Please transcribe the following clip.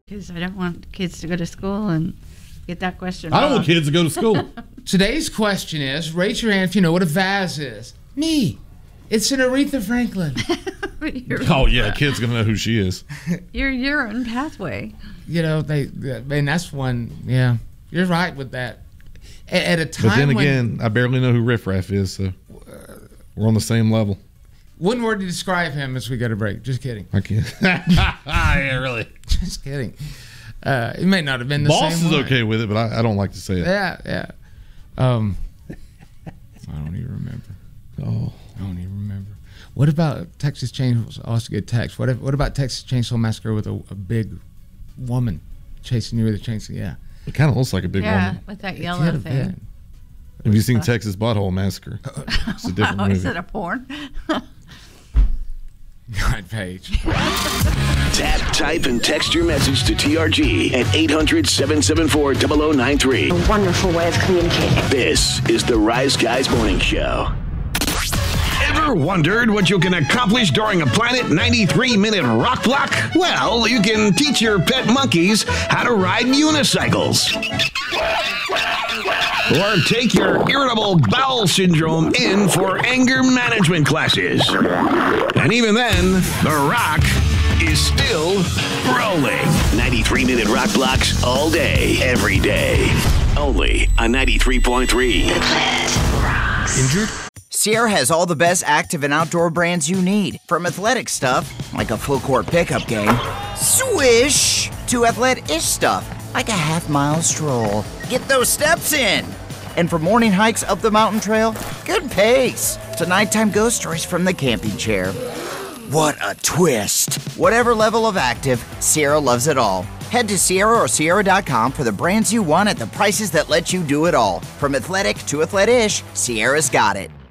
Because I don't want kids to go to school and get that question I don't wrong. want kids to go to school. Today's question is, raise your hand if you know what a vase is. Me. It's an Aretha Franklin. Oh, yeah, kids going to know who she is. Your urine pathway. You know, and that's one, yeah. You're right with that. At a time But then again, I barely know who Riff Raff is, so we're on the same level. One word to describe him as we go to break. Just kidding. I can't. Yeah, really. Just kidding. It may not have been the Boss same is way. okay with it, but I don't like to say it. Yeah. I don't even remember. Oh. I don't even remember. What about Texas Chainsaw? Also get text. What about Texas Chainsaw Massacre with a big woman chasing you with a chainsaw? Yeah. It kind of looks like a big woman. With that yellow Could have thing. been. Have you seen Texas Butthole Massacre? It's a different movie. Is it a porn? God, Paige. Tap, type, and text your message to TRG at 800-774-0093. A wonderful way of communicating. This is the Rise Guys Morning Show. Ever wondered what you can accomplish during a Planet 93-minute rock block? Well, you can teach your pet monkeys how to ride unicycles. Or take your irritable bowel syndrome in for anger management classes. And even then, the rock is still rolling. 93-minute rock blocks all day, every day. Only on 93.3. The Planet rocks. Injured? Sierra has all the best active and outdoor brands you need. From athletic stuff, like a full court pickup game, swish, to athletic-ish stuff, like a half-mile stroll. Get those steps in. And for morning hikes up the mountain trail, good pace. To nighttime ghost stories from the camping chair. What a twist. Whatever level of active, Sierra loves it all. Head to Sierra or Sierra.com for the brands you want at the prices that let you do it all. From athletic to athletic-ish, Sierra's got it.